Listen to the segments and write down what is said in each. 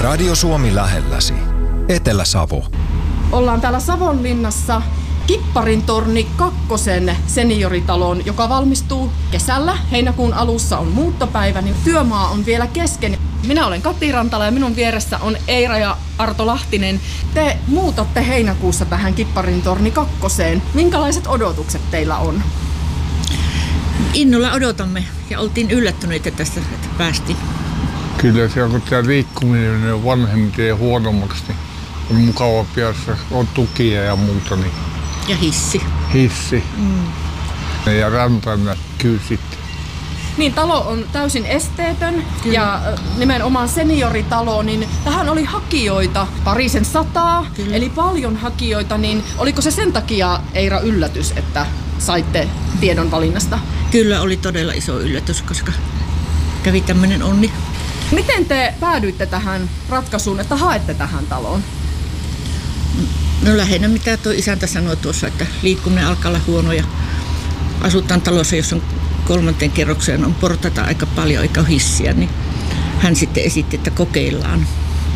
Radio Suomi lähelläsi. Etelä-Savo. Ollaan täällä Savonlinnassa Kipparintorni 2 senioritalon, joka valmistuu kesällä. Heinäkuun alussa on muuttopäivä, niin työmaa on vielä kesken. Minä olen Kati Rantala ja minun vieressä on Eira ja Arto Lahtinen. Te muutatte heinäkuussa tähän Kipparintorni 2. Minkälaiset odotukset teillä on? Innolla odotamme ja oltiin yllättyneitä tästä, että päästiin. Kyllä se, kun tämä liikkuminen on vanhemmiten ja huonommaksi, niin on mukava piassa, on tukia ja muuta. Niin ja hissi. Hissi. Ja rämpänä kyllä sitten. Niin, talo on täysin esteetön. Kyllä. Ja nimenomaan senioritalo, niin tähän oli hakijoita 200, eli paljon hakijoita. Niin oliko se sen takia, Eira, yllätys, että saitte tiedon valinnasta? Kyllä oli todella iso yllätys, koska kävi tämmöinen onni. Miten te päädyitte tähän ratkaisuun, että haette tähän taloon? No lähinnä mitä tuo isäntä sanoi tuossa, että liikkuminen alkaa olla huono ja asutaan talossa, jossa on 3. kerrokseen on portaita aika paljon eikä hissiä, niin hän sitten esitti, että kokeillaan.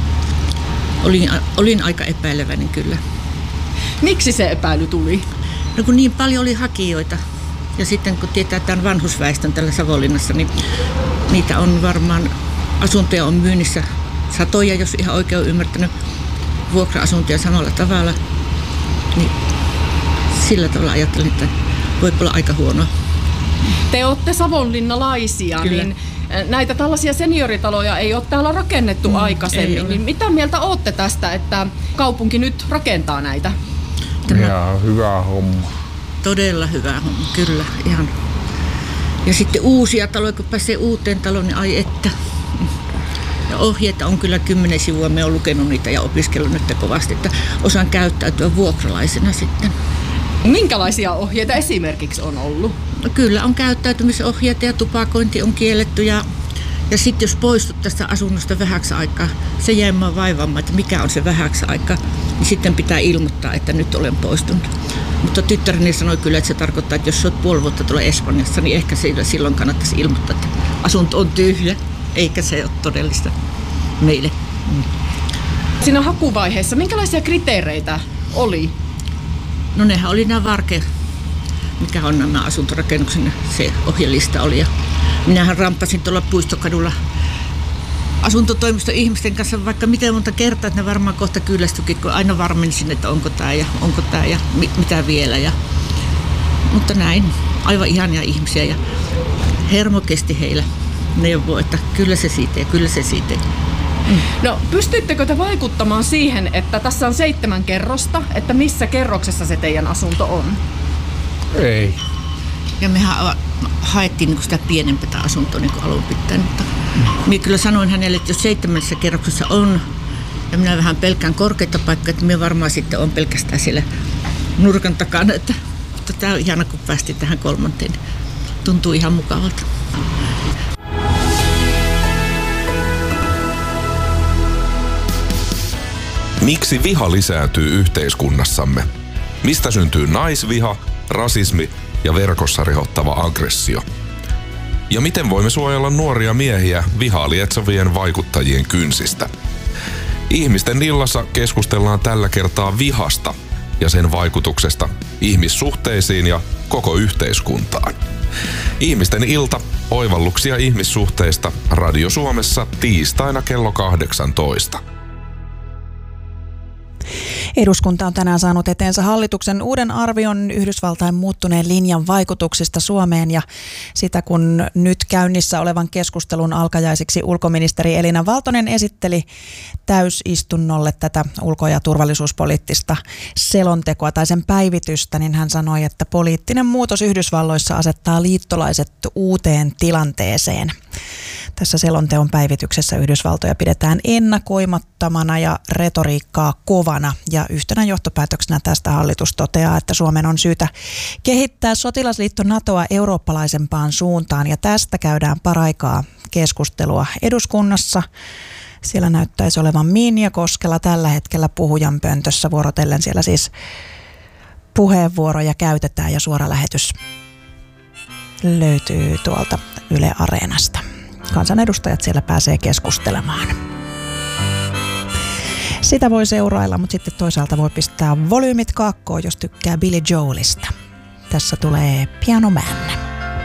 Olin aika epäileväinen kyllä. Miksi se epäily tuli? No kun niin paljon oli hakijoita ja sitten kun tietää tämän vanhusväestön tällä Savonlinnassa, niin niitä on varmaan, asuntoja on myynnissä satoja, jos ihan oikein on ymmärtänyt, vuokra-asuntoja samalla tavalla, niin sillä tavalla ajattelin, että voi olla aika huonoa. Te olette savonlinnalaisia, kyllä. Niin näitä tällaisia senioritaloja ei ole täällä rakennettu aikaisemmin. Niin mitä mieltä olette tästä, että kaupunki nyt rakentaa näitä? Ihan hyvä homma. Todella hyvä homma, kyllä. Ihan. Ja sitten uusia taloja, kun pääsee uuteen taloon, niin ai että. Ja ohjeita on kyllä 10 sivua, me olen lukenut niitä ja opiskellut nyt kovasti, että osaan käyttäytyä vuokralaisena sitten. Minkälaisia ohjeita esimerkiksi on ollut? No kyllä on käyttäytymisohjeita ja tupakointi on kielletty ja sitten jos poistut tästä asunnosta vähäksi aikaa, se jäi minua vaivaamaan, että mikä on se vähäksi aikaa, niin sitten pitää ilmoittaa, että nyt olen poistunut. Mutta tyttäreni sanoi kyllä, että se tarkoittaa, että jos olet puoli vuotta tuolla Espanjassa, niin ehkä silloin kannattaisi ilmoittaa, että asunto on tyhjä, eikä se ole todellista meille. Siinä hakuvaiheessa, minkälaisia kriteereitä oli? No nehän oli nämä mikä on nämä asuntorakennuksen, se ohjelista oli. Ja minähän ramppasin tuolla Puistokadulla asuntotoimiston ihmisten kanssa vaikka miten monta kertaa, että ne varmaan kohta kyllästyikin, kun aina varmensin, että onko tämä ja mitä vielä. Mutta näin, aivan ihania ihmisiä ja hermo kesti heillä neuvoa, että kyllä se siitä. No, pystyttekö te vaikuttamaan siihen, että tässä on 7 kerrosta, että missä kerroksessa se teidän asunto on? Ei. Ja mehän haettiin sitä pienempää asuntoa niin kuin alun pitäen. Minä kyllä sanoin hänelle, että jos 7 kerroksessa on, ja minä vähän pelkään korkeita paikkoja, että minä varmaan sitten on pelkästään siellä nurkan takana. Mutta tämä on ihana, kun päästiin tähän 3. Tuntuu ihan mukavalta. Miksi viha lisääntyy yhteiskunnassamme? Mistä syntyy naisviha, rasismi ja verkossa rehottava aggressio? Ja miten voimme suojella nuoria miehiä vihaa lietsovien vaikuttajien kynsistä? Ihmisten illassa keskustellaan tällä kertaa vihasta ja sen vaikutuksesta ihmissuhteisiin ja koko yhteiskuntaan. Ihmisten ilta, oivalluksia ihmissuhteista Radio Suomessa tiistaina kello 18. Eduskunta on tänään saanut eteensä hallituksen uuden arvion Yhdysvaltain muuttuneen linjan vaikutuksista Suomeen ja sitä kun nyt käynnissä olevan keskustelun alkajaisiksi ulkoministeri Elina Valtonen esitteli täysistunnolle tätä ulko- ja turvallisuuspoliittista selontekoa tai sen päivitystä, niin hän sanoi, että poliittinen muutos Yhdysvalloissa asettaa liittolaiset uuteen tilanteeseen. Tässä selonteon päivityksessä Yhdysvaltoja pidetään ennakoimattomana ja retoriikkaa kovana. Ja yhtenä johtopäätöksenä tästä hallitus toteaa, että Suomen on syytä kehittää sotilasliitto NATOa eurooppalaisempaan suuntaan. Ja tästä käydään paraikaa keskustelua eduskunnassa. Siellä näyttäisi olevan Minja Koskela tällä hetkellä puhujan pöntössä vuorotellen. Siellä siis puheenvuoroja käytetään ja suora lähetys löytyy tuolta Yle Areenasta. Kansanedustajat siellä pääsee keskustelemaan. Sitä voi seurailla, mutta sitten toisaalta voi pistää volyymit kakkoon, jos tykkää Billy Joelista. Tässä tulee Piano Man.